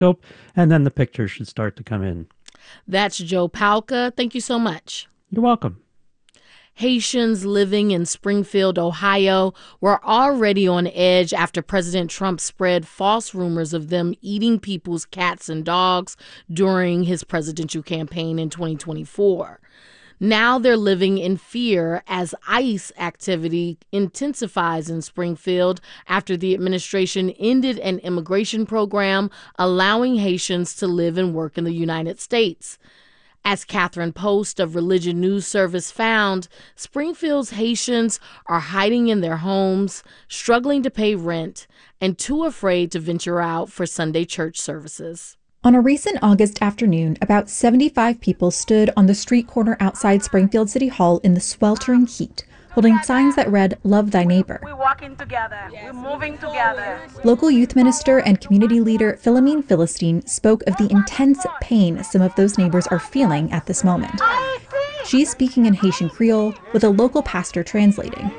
Nope. And then the pictures should start to come in. That's Joe Palca. Thank you so much. You're welcome. Haitians living in Springfield, Ohio, were already on edge after President Trump spread false rumors of them eating people's cats and dogs during his presidential campaign in 2024. Now they're living in fear as ICE activity intensifies in Springfield after the administration ended an immigration program allowing Haitians to live and work in the United States. As Catherine Post of Religion News Service found, Springfield's Haitians are hiding in their homes, struggling to pay rent, and too afraid to venture out for Sunday church services. On a recent August afternoon, about 75 people stood on the street corner outside Springfield City Hall in the sweltering heat, holding signs that read, "Love Thy Neighbor." We're walking together. We're moving together. Local youth minister and community leader Philomene Philistine spoke of the intense pain some of those neighbors are feeling at this moment. She's speaking in Haitian Creole with a local pastor translating.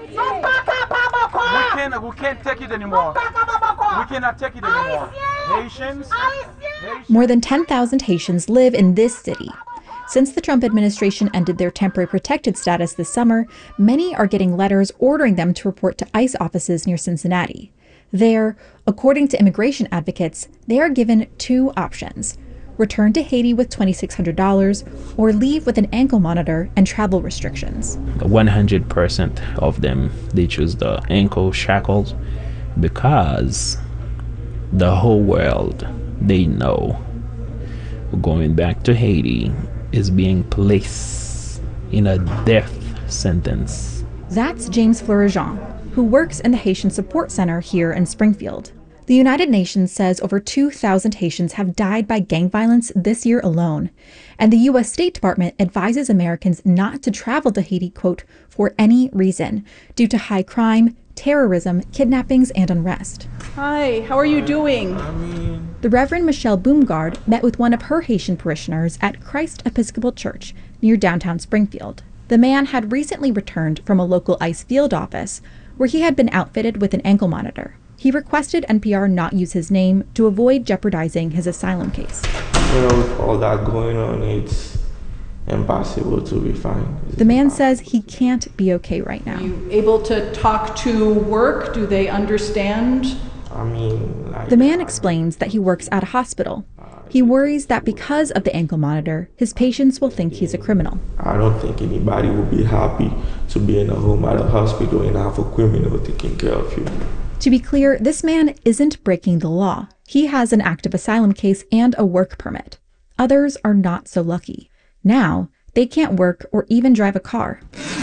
We can't take it anymore. We cannot take it anymore. Haitians. More than 10,000 Haitians live in this city. Since the Trump administration ended their temporary protected status this summer, many are getting letters ordering them to report to ICE offices near Cincinnati. There, according to immigration advocates, they are given two options: return to Haiti with $2,600 or leave with an ankle monitor and travel restrictions. 100% of them, they choose the ankle shackles because the whole world, they know going back to Haiti is being placed in a death sentence. That's James Fleury-Jean, who works in the Haitian Support Center here in Springfield. The United Nations says over 2,000 Haitians have died by gang violence this year alone. And the U.S. State Department advises Americans not to travel to Haiti, quote, for any reason, due to high crime, terrorism, kidnappings, and unrest. Hi, how are you doing? The Reverend Michelle Boomgard met with one of her Haitian parishioners at Christ Episcopal Church near downtown Springfield. The man had recently returned from a local ICE field office where he had been outfitted with an ankle monitor. He requested NPR not use his name to avoid jeopardizing his asylum case. With all that going on, it's impossible to be fine. The man says he can't be okay right now. Are you able to talk to work? Do they understand? The man explains that he works at a hospital. He worries that because of the ankle monitor, his patients will think he's a criminal. I don't think anybody will be happy to be in a home at a hospital and have a criminal taking care of you. To be clear, this man isn't breaking the law. He has an active asylum case and a work permit. Others are not so lucky. Now, they can't work or even drive a car.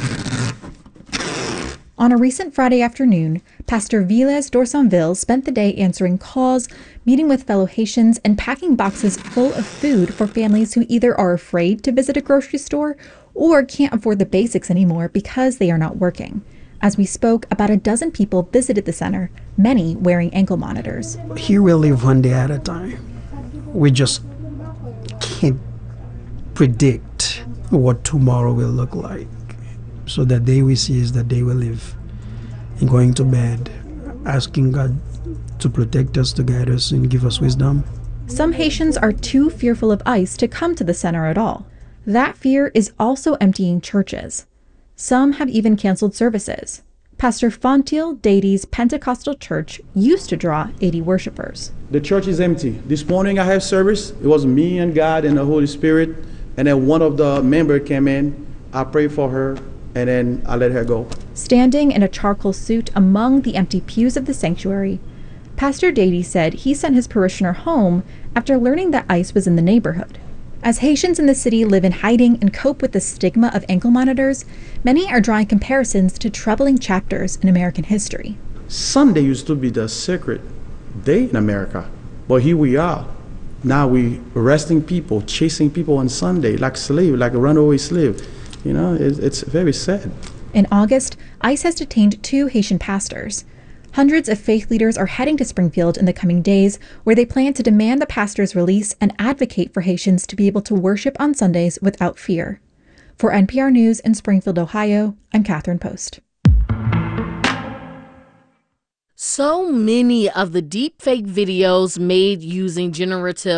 On a recent Friday afternoon, Pastor Villes d'Orsonville spent the day answering calls, meeting with fellow Haitians, and packing boxes full of food for families who either are afraid to visit a grocery store or can't afford the basics anymore because they are not working. As we spoke, about a dozen people visited the center, many wearing ankle monitors. Here we live one day at a time. We just can't predict what tomorrow will look like. So the day we see is the day we live. And going to bed, asking God to protect us, to guide us, and give us wisdom. Some Haitians are too fearful of ICE to come to the center at all. That fear is also emptying churches. Some have even canceled services. Pastor Fontiel Dady's Pentecostal church used to draw 80 worshipers. The church is empty. This morning I have service. It was me and God and the Holy Spirit. And then one of the members came in. I prayed for her, and then I let her go. Standing in a charcoal suit among the empty pews of the sanctuary, Pastor Dady said he sent his parishioner home after learning that ICE was in the neighborhood. As Haitians in the city live in hiding and cope with the stigma of ankle monitors, many are drawing comparisons to troubling chapters in American history. Sunday used to be the sacred day in America, but here we are. Now we arresting people, chasing people on Sunday like slave, like a runaway slave. You know, it's very sad. In August, ICE has detained 2 Haitian pastors. Hundreds of faith leaders are heading to Springfield in the coming days, where they plan to demand the pastors' release and advocate for Haitians to be able to worship on Sundays without fear. For NPR News in Springfield, Ohio, I'm Catherine Post. So many of the deepfake videos made using generative